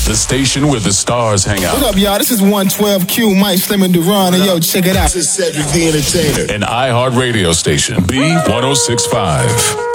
the station where the stars hang out. What up, y'all? This is 112Q, Mike Slim and Duran, and yo, check it out. This is Cedric the Entertainer. An iHeart radio station, B1065.